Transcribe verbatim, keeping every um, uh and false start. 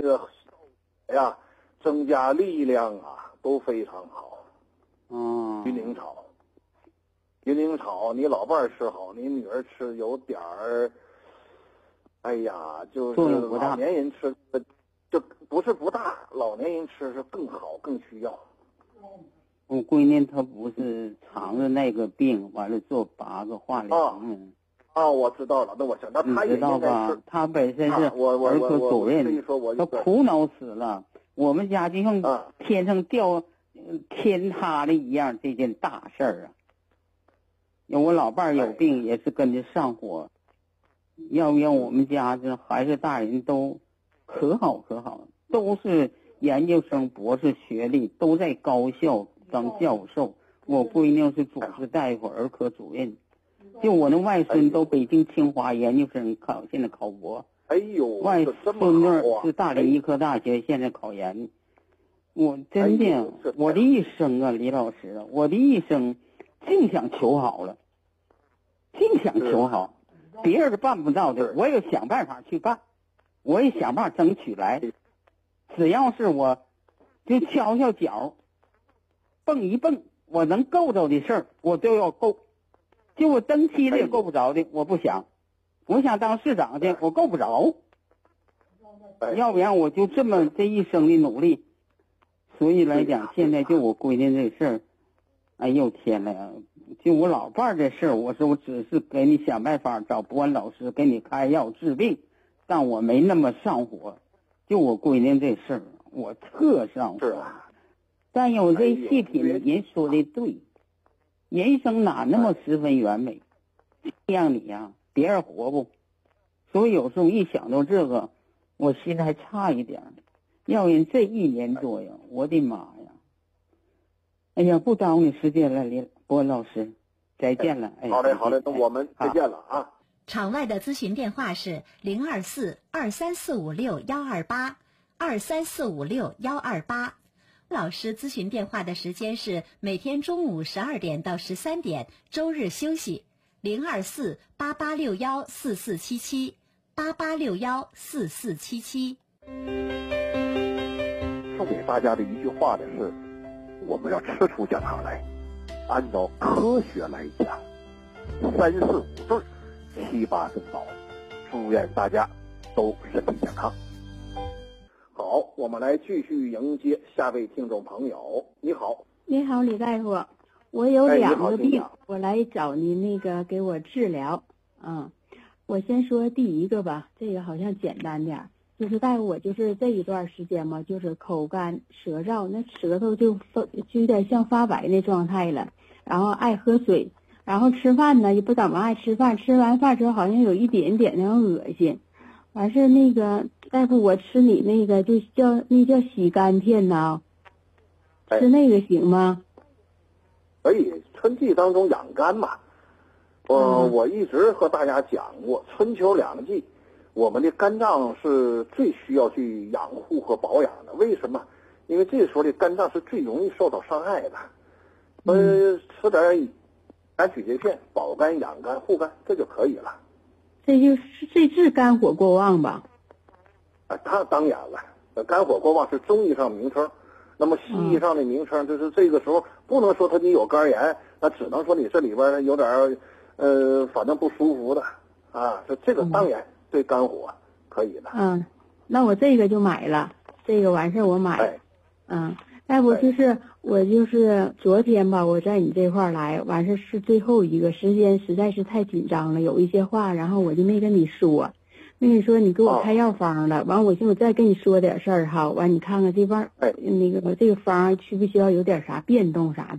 个哎呀增加力量啊都非常好。 嗯， 云灵草，云灵草，你老伴儿吃好，你女儿吃有点儿，哎呀，就是老年人吃，就不是不大，老年人吃是更好更需要。 我闺女她不是肠子那个病，完了做八个化疗呢。 啊，啊我知道了，那我想，那她也应该是。 她本身是儿科主任，她苦恼死了。我们家就像天上掉天塌的一样，这件大事儿啊。我老伴儿有病也是跟着上火，要不然我们家这孩子大人都可好可好，都是研究生、博士学历，都在高校当教授。我闺女是主治大夫、儿科主任，就我那外孙都北京清华研究生考，现在考博。 哎呦， 外孙女是大连医科大学，现在考研。我真的，我的一生啊，李老师，我的一生净想求好了，净想求好，别人是办不到的，我也想办法去办，我也想办法争取来。只要是我就敲敲脚，蹦一蹦，我能够着的事儿，我都要够。就我登期的也够不着的，我不想。我想当市长的，我够不着。要不然我就这么这一生的努力。所以来讲，现在就我闺女这事儿，哎呦天呐，就我老伴儿这事儿，我说我只是给你想办法找博安老师给你开药治病，但我没那么上火。就我闺女这事儿，我特上火。但有这细品的人说的对，人生哪那么十分完美？这样你呀、啊，别人活不？所以有时候一想到这个，我心还差一点。要人这一年多呀，我的妈呀！哎呀，不耽误你时间了，李博老师，再见了。哎， 好嘞，好嘞，那我们再见了啊。 场外的咨询电话是零二四二三四五六幺二八二三四五六幺二八。老师咨询电话的时间是每天中午十二点到十三点，周日休息。零二四八八六幺四四七七八八六幺四四七七。 送给大家的一句话呢是，我们要吃出健康来，按照科学来讲，三四五对，七八珍宝。祝愿大家都身体健康。好，我们来继续迎接下位听众朋友。你好。 你好，李大夫，我有两个病，哎、我来找您那个给我治疗。嗯，我先说第一个吧，这个好像简单点。就是大夫，我就是这一段时间嘛，就是口干舌燥，那舌头就发就有点像发白那状态了，然后爱喝水，然后吃饭呢也不怎么爱吃饭，吃完饭之后好像有一点点那种恶心。完事那个大夫，我吃你那个就叫那叫洗肝片呐，吃那个行吗？ 可以，春季当中养肝嘛。呃，嗯、我一直和大家讲过，春秋两季。我们的肝脏是最需要去养护和保养的，为什么？因为这时候的肝脏是最容易受到伤害的。呃，吃点肝曲节片，保肝养肝护肝，这就可以了。 这就是这治肝火过旺吧？ 啊，它当然了，肝火过旺是中医上名称，那么西医上的名称就是这个时候不能说它你有肝炎，那只能说你这里边有点呃，反正不舒服的啊，就这个当然。对肝火可以的。 嗯，那我这个就买了，这个完事儿我买。 哎、 嗯，大夫就是我就是昨天吧，我在你这块儿来，完事儿是最后一个，时间实在是太紧张了，有一些话，然后我就没跟你说，没跟你说你给我开药方了，完、哦、我寻思我再跟你说点事儿哈，完你看看这方， 哎， 那个这个方需不需要有点啥变动啥的。